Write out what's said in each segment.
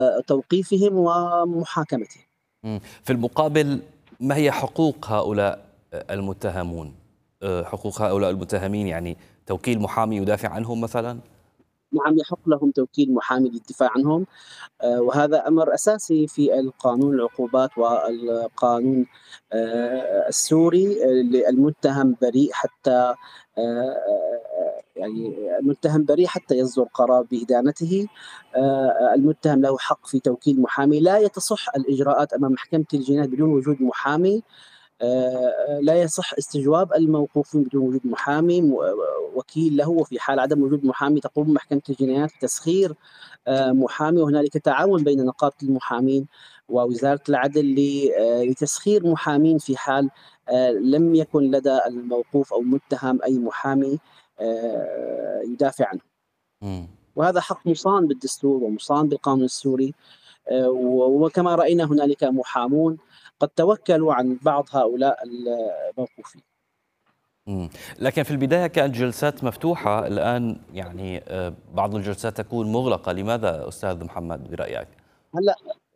توقيفهم ومحاكمتهم. في المقابل، ما هي حقوق هؤلاء المتهمون؟ حقوق هؤلاء المتهمين يعني توكيل محامي يدافع عنهم مثلا؟ نعم، يحق لهم توكيل محامي للدفاع عنهم، وهذا أمر أساسي في القانون العقوبات والقانون السوري. المتهم بريء حتى يعني المتهم بريء حتى يصدر قرار بإدانته. المتهم له حق في توكيل محامي، لا يتصح الإجراءات أمام محكمة الجنايات بدون وجود محامي. لا يصح استجواب الموقوفين بدون وجود محامي وكيل له، وفي حال عدم وجود محامي تقوم محكمة الجنايات بتسخير محامي، وهنالك تعاون بين نقابة المحامين ووزارة العدل لتسخير محامين في حال لم يكن لدى الموقوف أو المتهم أي محامي يدافع عنه. مم. وهذا حق مصان بالدستور ومصان بالقانون السوري. وكما رأينا هنالك محامون قد توكلوا عن بعض هؤلاء الموقوفين. مم. لكن في البداية كانت جلسات مفتوحة، الآن يعني بعض الجلسات تكون مغلقة. لماذا أستاذ محمد برأيك؟ هلا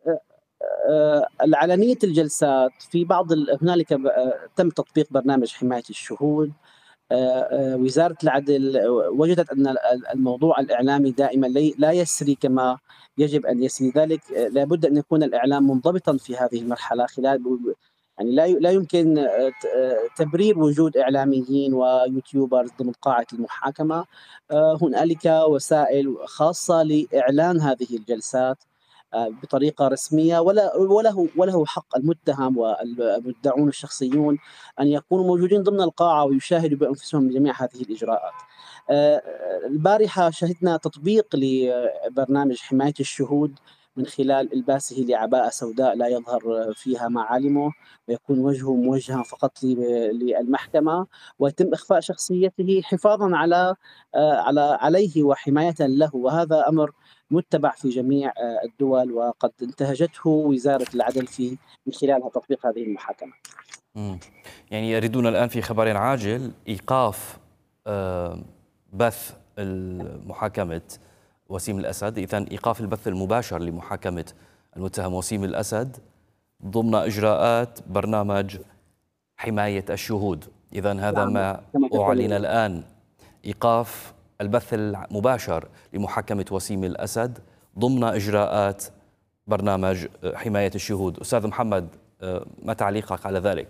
العلنية الجلسات في بعض هنالك تم تطبيق برنامج حماية الشهود. وزارة العدل وجدت أن الموضوع الإعلامي دائما لا يسري كما يجب أن يسري، ذلك لابد أن يكون الإعلام منضبطا في هذه المرحلة. خلال يعني لا يمكن تبرير وجود إعلاميين ويوتيوبرز ضمن قاعة المحاكمة. هنالك وسائل خاصة لإعلان هذه الجلسات بطريقة رسمية، وله حق المتهم والمدعون الشخصيون أن يكونوا موجودين ضمن القاعة ويشاهدوا بأنفسهم جميع هذه الإجراءات. آه، البارحة شهدنا تطبيق لبرنامج حماية الشهود من خلال إلباسه لعباءة سوداء لا يظهر فيها معالمه، ويكون وجهه موجها فقط للمحكمة، ويتم إخفاء شخصيته حفاظا عليه وحماية له. وهذا أمر متبع في جميع الدول، وقد انتهجته وزارة العدل من خلال تطبيق هذه المحاكمة. مم. يعني يريدون الآن في خبر عاجل إيقاف آه، بث محاكمة وسيم الأسد، إذن إيقاف البث المباشر لمحاكمة المتهم وسيم الأسد ضمن إجراءات برنامج حماية الشهود. إذن هذا نعم، ما كما أعلن تفضل. الآن، إيقاف البث المباشر لمحاكمة وسيم الأسد ضمن إجراءات برنامج حماية الشهود. أستاذ محمد، ما تعليقك على ذلك؟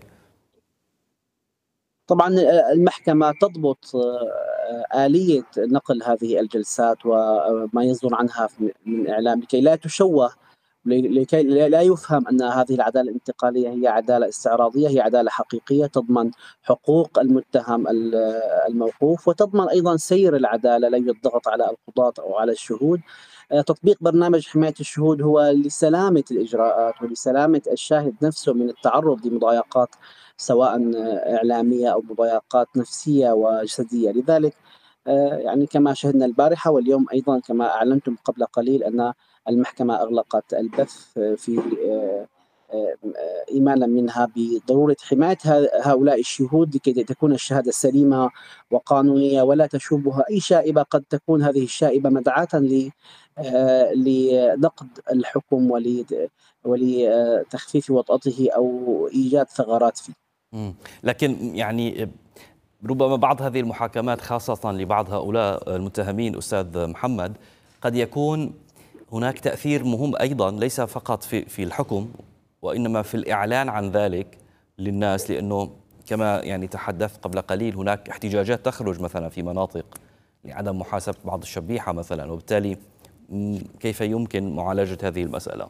طبعا المحكمة تضبط آلية نقل هذه الجلسات وما يصدر عنها من إعلام لكي لا تشوه، لكي لا يفهم أن هذه العدالة الانتقالية هي عدالة استعراضية، هي عدالة حقيقية تضمن حقوق المتهم الموقوف، وتضمن أيضا سير العدالة، لا يوجد ضغط على القضاة أو على الشهود. تطبيق برنامج حماية الشهود هو لسلامة الإجراءات ولسلامة الشاهد نفسه من التعرض لمضايقات سواء إعلامية أو مضايقات نفسية وجسدية. لذلك يعني كما شهدنا البارحة واليوم أيضا كما أعلنتم قبل قليل أن المحكمة أغلقت البث في إيمانا منها بضرورة حماية هؤلاء الشهود لكي تكون الشهادة سليمة وقانونية ولا تشوبها أي شائبة قد تكون هذه الشائبة مدعاة لنقد الحكم ولتخفيف وطأته أو إيجاد ثغرات فيه. لكن يعني ربما بعض هذه المحاكمات خاصة لبعض هؤلاء المتهمين أستاذ محمد قد يكون هناك تأثير مهم أيضا، ليس فقط في الحكم وإنما في الإعلان عن ذلك للناس، لأنه كما يعني تحدثت قبل قليل هناك احتجاجات تخرج مثلا في مناطق لعدم محاسبة بعض الشبيحة مثلا، وبالتالي كيف يمكن معالجة هذه المسألة؟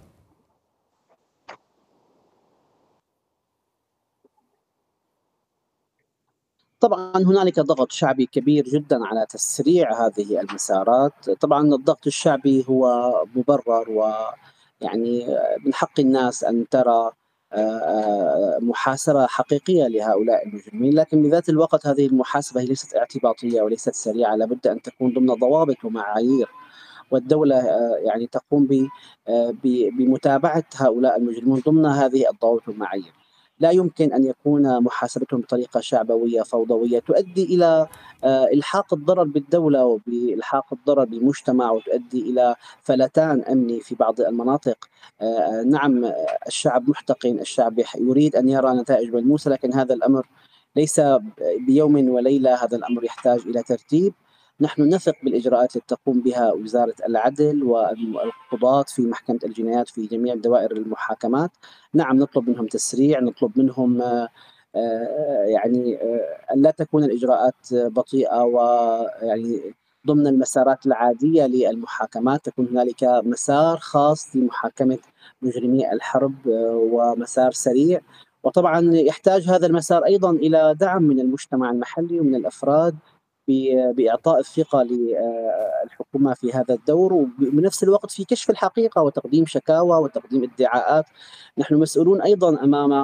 طبعا هنالك ضغط شعبي كبير جدا على تسريع هذه المسارات. طبعا الضغط الشعبي هو مبرر، ويعني من حق الناس أن ترى محاسبة حقيقية لهؤلاء المجرمين، لكن بذات الوقت هذه المحاسبة هي ليست اعتباطية وليست سريعة، لابد أن تكون ضمن ضوابط ومعايير، والدولة يعني تقوم بمتابعة هؤلاء المجرمين ضمن هذه الضوابط والمعايير. لا يمكن أن يكون محاسبتهم بطريقة شعبوية فوضوية تؤدي إلى إلحاق الضرر بالدولة وبإلحاق الضرر بالمجتمع، وتؤدي إلى فلتان أمني في بعض المناطق. نعم، الشعب محتقن، الشعب يريد أن يرى نتائج ملموسة، لكن هذا الأمر ليس بيوم وليلة، هذا الأمر يحتاج إلى ترتيب. نحن نثق بالإجراءات التي تقوم بها وزارة العدل والقضاة في محكمة الجنايات في جميع دوائر المحاكمات. نعم، نطلب منهم تسريع، نطلب منهم يعني أن لا تكون الإجراءات بطيئة، ويعني ضمن المسارات العادية للمحاكمات تكون هنالك مسار خاص لمحاكمة مجرمي الحرب ومسار سريع. وطبعا يحتاج هذا المسار أيضا إلى دعم من المجتمع المحلي ومن الأفراد بإعطاء الثقة للحكومة في هذا الدور، وبنفس الوقت في كشف الحقيقة وتقديم شكاوى وتقديم ادعاءات. نحن مسؤولون أيضا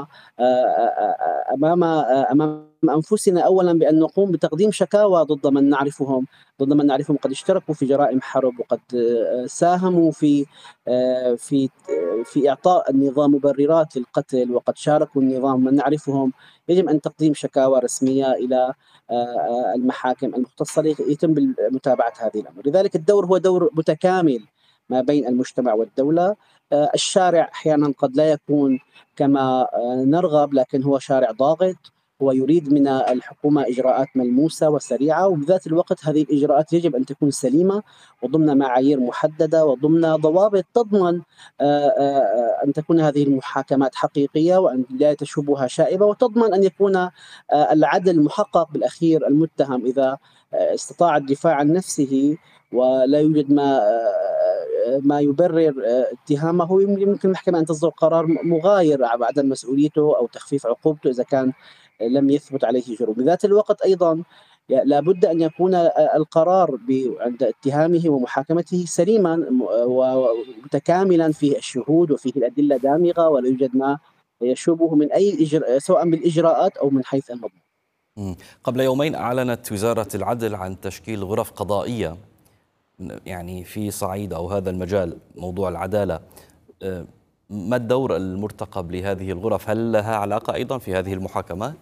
أمام أنفسنا أولا بأن نقوم بتقديم شكاوى ضد من نعرفهم قد اشتركوا في جرائم حرب، وقد ساهموا في في إعطاء النظام مبررات للقتل، وقد شاركوا النظام من نعرفهم. يجب أن تقديم شكاوى رسمية إلى المحاكم المختصة يتم متابعة هذه الأمر. لذلك الدور هو دور متكامل ما بين المجتمع والدولة. الشارع أحيانا قد لا يكون كما نرغب، لكن هو شارع ضاغط، هو يريد من الحكومة إجراءات ملموسة وسريعة، وبذات الوقت هذه الإجراءات يجب أن تكون سليمة وضمن معايير محددة وضمن ضوابط تضمن أن تكون هذه المحاكمات حقيقية وأن لا تشوبها شائبة، وتضمن أن يكون العدل محقق. بالأخير المتهم إذا استطاع الدفاع عن نفسه ولا يوجد ما يبرر اتهامه، يمكن المحكمة أن تصدر قرار مغاير بعدم مسؤوليته أو تخفيف عقوبته إذا كان لم يثبت عليه جرم. بذات الوقت أيضا لابد أن يكون القرار عند اتهامه ومحاكمته سليما ومتكاملا فيه الشهود وفيه الأدلة دامغة، ولا يوجد ما يشوبه من أي سواء بالإجراءات أو من حيث المضمون. قبل يومين أعلنت وزارة العدل عن تشكيل غرف قضائية يعني في صعيد أو هذا المجال، موضوع العدالة. ما الدور المرتقب لهذه الغرف؟ هل لها علاقة أيضا في هذه المحاكمات؟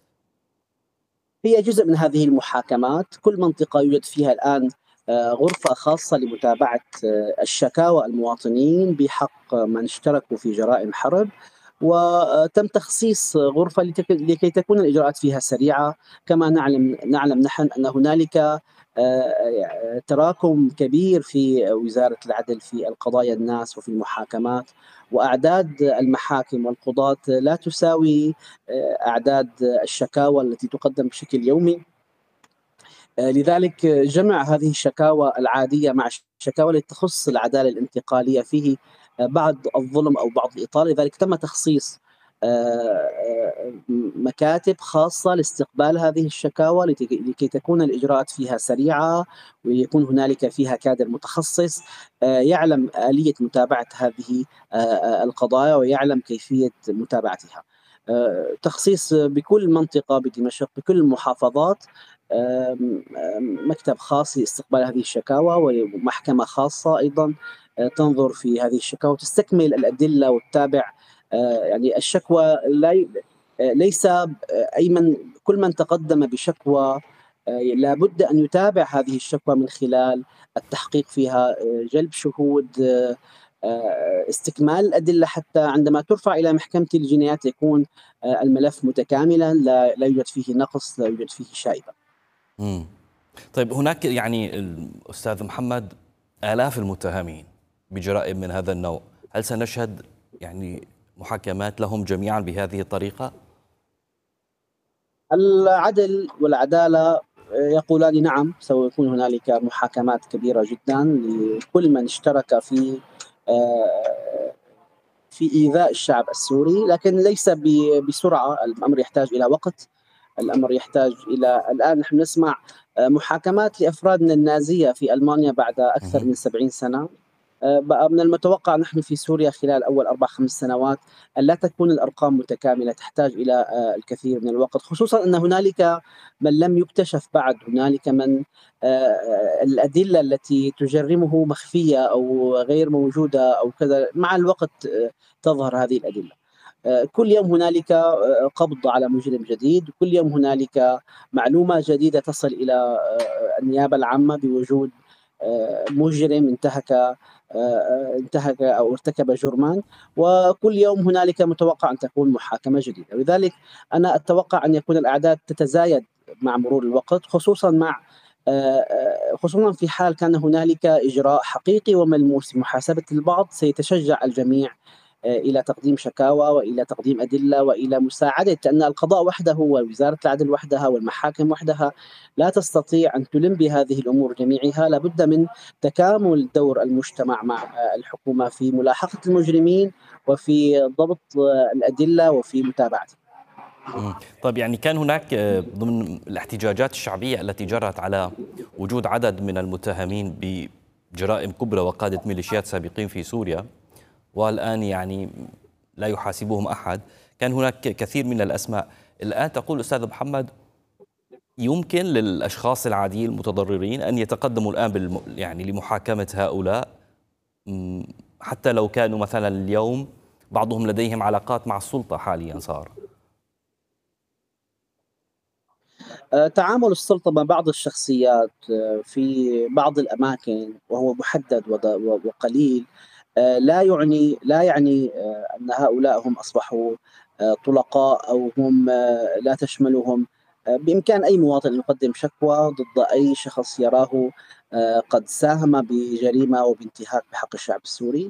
هي جزء من هذه المحاكمات. كل منطقة يوجد فيها الآن غرفة خاصة لمتابعة الشكاوى المواطنين بحق من اشتركوا في جرائم حرب، وتم تخصيص غرفة لكي تكون الإجراءات فيها سريعة. كما نعلم نحن أن هنالك تراكم كبير في وزارة العدل في القضايا الناس وفي المحاكمات، وأعداد المحاكم والقضاة لا تساوي أعداد الشكاوى التي تقدم بشكل يومي. لذلك جمع هذه الشكاوى العادية مع الشكاوى التي تخص العدالة الانتقالية فيه بعض الظلم أو بعض الإطالة. لذلك تم تخصيص مكاتب خاصة لاستقبال هذه الشكاوى لكي تكون الإجراءات فيها سريعة، ويكون هنالك فيها كادر متخصص يعلم آلية متابعة هذه القضايا ويعلم كيفية متابعتها. تخصيص بكل منطقة بدمشق بكل المحافظات مكتب خاص لاستقبال هذه الشكاوى، ومحكمة خاصة أيضا تنظر في هذه الشكاوى وتستكمل الأدلة وتتابع. يعني الشكوى ليس كل من تقدم بشكوى لابد أن يتابع هذه الشكوى من خلال التحقيق فيها، جلب شهود، استكمال الأدلة، حتى عندما ترفع إلى محكمة الجنايات يكون الملف متكاملا، لا يوجد فيه نقص، لا يوجد فيه شائبة. طيب، هناك يعني الأستاذ محمد آلاف المتهمين بجرائم من هذا النوع، هل سنشهد يعني محاكمات لهم جميعا بهذه الطريقة؟ العدل والعدالة يقولان نعم، سيكون هنالك محاكمات كبيرة جدا لكل من اشترك في إيذاء الشعب السوري، لكن ليس بسرعة. الأمر يحتاج إلى وقت، الأمر يحتاج إلى الآن نحن نسمع محاكمات لأفراد من النازية في ألمانيا بعد أكثر من 70 سنة. بقى من المتوقع نحن في سوريا خلال أول 4-5 سنوات أن لا تكون الأرقام متكاملة، تحتاج إلى الكثير من الوقت، خصوصا أن هنالك من لم يكتشف بعد، هنالك من الأدلة التي تجرمه مخفية أو غير موجودة أو كذا. مع الوقت تظهر هذه الأدلة. كل يوم هنالك قبض على مجرم جديد، كل يوم هنالك معلومة جديدة تصل إلى النيابة العامة بوجود مجرم انتهك أو ارتكب جرما، وكل يوم هنالك متوقع أن تكون محاكمة جديدة. لذلك أنا أتوقع أن يكون الأعداد تتزايد مع مرور الوقت، خصوصا في حال كان هنالك إجراء حقيقي وملموس في محاسبة البعض، سيتشجع الجميع إلى تقديم شكاوى وإلى تقديم أدلة وإلى مساعدة، لأن القضاء وحده ووزارة العدل وحدها والمحاكم وحدها لا تستطيع أن تلم بهذه الأمور جميعها. لابد من تكامل دور المجتمع مع الحكومة في ملاحقة المجرمين وفي ضبط الأدلة وفي متابعتها. طيب، يعني كان هناك ضمن الاحتجاجات الشعبية التي جرت على وجود عدد من المتهمين بجرائم كبرى وقادة ميليشيات سابقين في سوريا، والآن يعني لا يحاسبهم أحد، كان هناك كثير من الأسماء. الآن تقول أستاذ محمد يمكن للأشخاص العاديين المتضررين أن يتقدموا الآن يعني لمحاكمة هؤلاء، حتى لو كانوا مثلا اليوم بعضهم لديهم علاقات مع السلطة حاليا صار. تعامل السلطة مع بعض الشخصيات في بعض الأماكن وهو محدد وقليل، لا يعني أن هؤلاء هم أصبحوا طلقاء أو هم لا تشملهم. بإمكان أي مواطن أن يقدم شكوى ضد أي شخص يراه قد ساهم بجريمة وبانتهاك بحق الشعب السوري،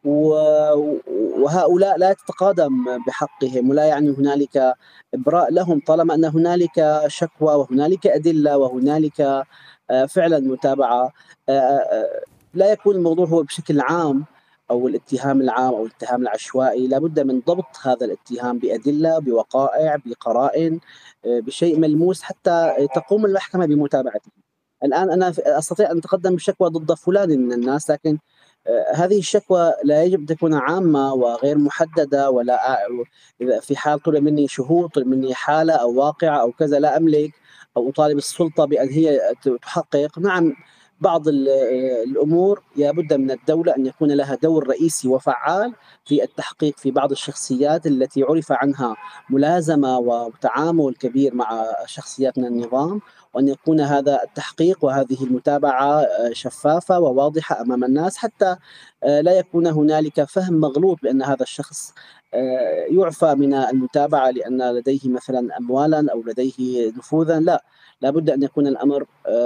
وهؤلاء لا تتقادم بحقهم، ولا يعني هنالك إبراء لهم طالما أن هنالك شكوى وهنالك أدلة وهنالك فعلا متابعة. لا يكون الموضوع هو بشكل عام أو الاتهام العام أو الاتهام العشوائي، لابد من ضبط هذا الاتهام بأدلة، بوقائع، بقرائن، بشيء ملموس حتى تقوم المحكمة بمتابعته. الآن أنا أستطيع أن أتقدم بشكوى ضد فلان من الناس، لكن هذه الشكوى لا يجب أن تكون عامة وغير محددة، ولا إذا في حال طلب مني شهود، طلب مني حالة أو واقعة أو كذا، لا أملك أو أطالب السلطة بأن هي تحقق. نعم، بعض الأمور لابد من الدولة أن يكون لها دور رئيسي وفعال في التحقيق في بعض الشخصيات التي عرف عنها ملازمة وتعامل كبير مع شخصيات من النظام، وأن يكون هذا التحقيق وهذه المتابعة شفافة وواضحة أمام الناس، حتى لا يكون هنالك فهم مغلوط بأن هذا الشخص يعفى من المتابعة لأن لديه مثلا أموالا أو لديه نفوذا. لا، لابد أن يكون الأمر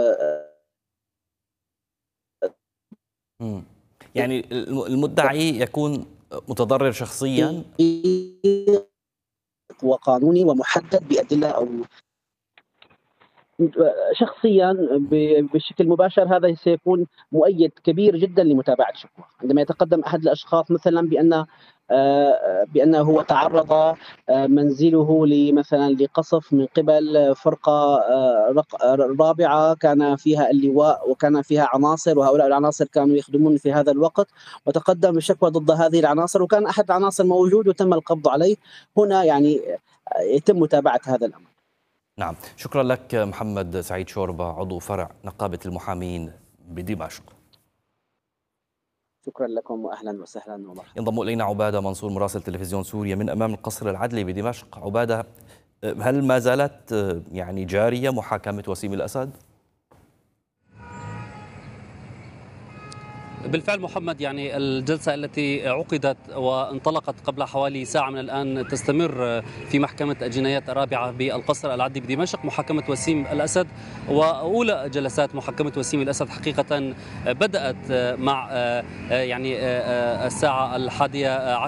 يعني المدعي يكون متضرر شخصيا وقانوني ومحدد بأدلة أو شخصيا بشكل مباشر. هذا سيكون مؤيد كبير جدا لمتابعة الشكوى. عندما يتقدم أحد الأشخاص مثلا بأنه هو تعرض منزله مثلا لقصف من قبل فرقة رابعة كان فيها اللواء وكان فيها عناصر، وهؤلاء العناصر كانوا يخدمون في هذا الوقت، وتقدم بشكوى ضد هذه العناصر وكان أحد العناصر موجود وتم القبض عليه، هنا يعني يتم متابعة هذا الأمر. نعم، شكرا لك محمد سعيد شوربة، عضو فرع نقابة المحامين بدمشق. شكرا لكم وأهلا وسهلا ومرحبا. ينضم إلينا عبادة منصور مراسل تلفزيون سوريا من أمام القصر العدلي بدمشق. عبادة، هل ما زالت يعني جارية محاكمة وسيم الأسد؟ بالفعل محمد، يعني الجلسة التي عقدت وانطلقت قبل حوالي ساعة من الآن تستمر في محكمة الجنايات الرابعة بالقصر العدلي بدمشق، محاكمة وسيم الأسد. وأولى جلسات محاكمة وسيم الأسد حقيقة بدأت مع يعني الساعة 11.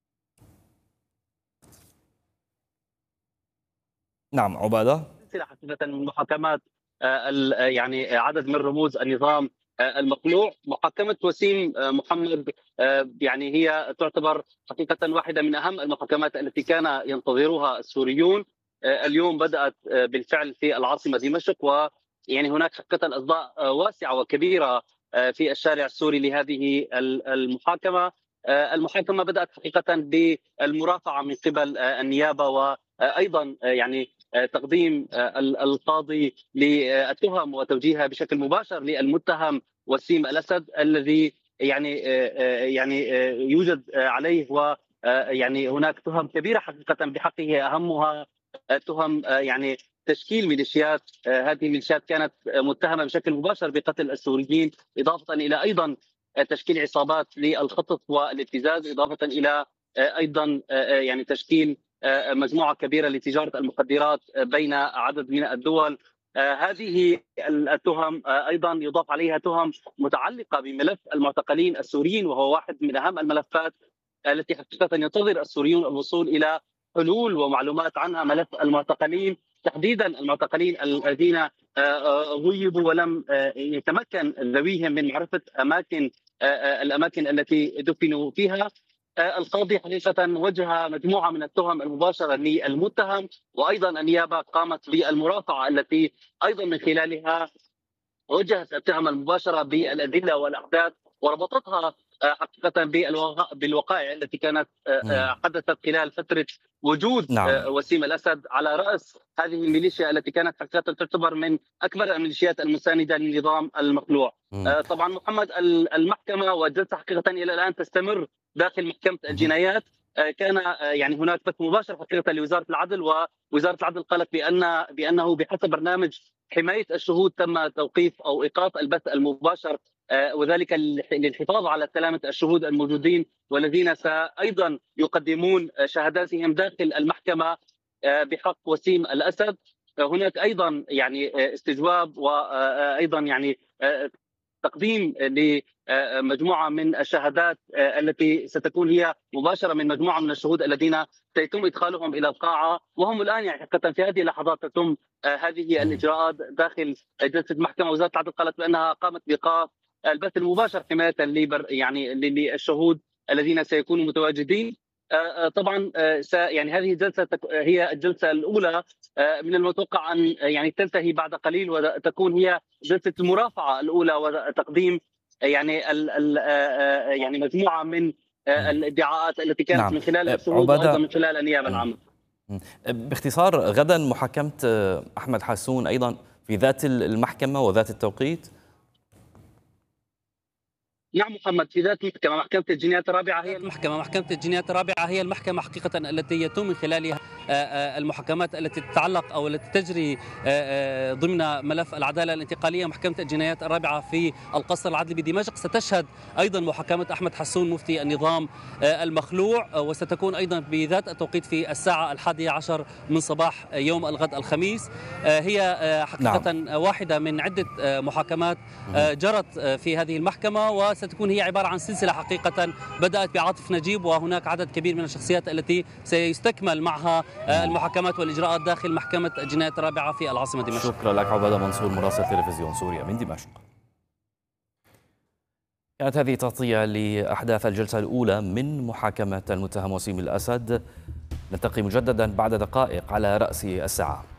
نعم عبادة. حقيقة من محاكمات يعني عدد من رموز النظام المقلوع. محاكمة وسيم محمد يعني هي تعتبر حقيقة واحدة من أهم المحاكمات التي كان ينتظرها السوريون. اليوم بدأت بالفعل في العاصمة دمشق، ويعني هناك حقيقة أصداء واسعة وكبيرة في الشارع السوري لهذه المحاكمة. المحاكمة بدأت حقيقة بالمرافعة من قبل النيابة، وأيضا يعني تقديم القاضي للتهم وتوجيهها بشكل مباشر للمتهم وسيم الأسد الذي يعني يوجد عليه يعني هناك تهم كبيرة حقيقة بحقه، أهمها تهم يعني تشكيل ميليشيات. هذه الميليشيات كانت متهمة بشكل مباشر بقتل السوريين، إضافة إلى أيضا تشكيل عصابات للخطف والابتزاز، إضافة إلى أيضا يعني تشكيل مجموعة كبيرة لتجارة المخدرات بين عدد من الدول. هذه التهم أيضا يضاف عليها تهم متعلقة بملف المعتقلين السوريين، وهو واحد من أهم الملفات التي حقيقة ينتظر السوريون الوصول إلى حلول ومعلومات عنها. ملف المعتقلين تحديدا، المعتقلين الذين غيبوا ولم يتمكن ذويهم من معرفة الأماكن التي دفنوا فيها. القاضي حقيقة وجه مجموعة من التهم المباشرة للمتهم، وأيضا النيابة قامت بالمرافعة التي أيضا من خلالها وجهت التهم المباشرة بالأدلة والأحداث وربطتها حقيقة بالوقائع التي كانت حدثت خلال فترة وجود وسيم الأسد على رأس هذه الميليشيا التي كانت حقيقة تعتبر من أكبر الميليشيات المساندة للنظام المخلوع. طبعا محمد، المحكمة والجلسة حقيقة إلى الآن تستمر داخل محكمة الجنايات. كان يعني هناك بث مباشر حقيقة لوزارة العدل، ووزارة العدل قالت بأنه بحسب برنامج حماية الشهود تم توقيف أو إيقاف البث المباشر، وذلك للحفاظ على سلامة الشهود الموجودين والذين سأيضا يقدمون شهاداتهم داخل المحكمة بحق وسيم الأسد. هناك أيضا يعني استجواب وأيضا يعني تقديم لمجموعة من الشهادات التي ستكون هي مباشرة من مجموعة من الشهود الذين سيتم إدخالهم إلى القاعة، وهم الآن يعني حقيقة في هذه اللحظات تتم هذه الإجراءات داخل جلسة محكمة. وزارة العدل قالت بأنها قامت بإيقاف البث المباشر حماية يعني للشهود الذين سيكونوا متواجدين. طبعا يعني هذه الجلسة هي الجلسة الأولى، من المتوقع أن يعني تنتهي بعد قليل وتكون هي جلسة المرافعة الأولى وتقديم يعني يعني مجموعة من الادعاءات التي كانت من خلال الشهود وأيضا من خلال النيابة العامة. باختصار، غدا محاكمة أحمد حاسون أيضا في ذات المحكمة وذات التوقيت؟ نعم محمد، في ذات محكمة الجنايات الرابعة هي المحكمة حقيقة التي يتم من خلالها المحاكمات التي تتعلق أو التي تجري ضمن ملف العدالة الانتقالية. محكمة الجنايات الرابعة في القصر العدلي بدمشق ستشهد أيضا محاكمة أحمد حاسون مفتي النظام المخلوع، وستكون أيضا بذات التوقيت في الساعة 11 من صباح يوم الغد الخميس. هي حقيقة واحدة من عدة محاكمات جرت في هذه المحكمة، وستكون هي عبارة عن سلسلة حقيقة بدأت بعاطف نجيب، وهناك عدد كبير من الشخصيات التي سيستكمل معها المحاكمات والإجراءات داخل محكمة الجنايات الرابعة في العاصمة دمشق. شكرا لك عبادة منصور، مراسل تلفزيون سوريا من دمشق. كانت هذه تغطية لأحداث الجلسة الأولى من محاكمة المتهم وسيم الأسد. نلتقي مجددا بعد دقائق على رأس الساعة.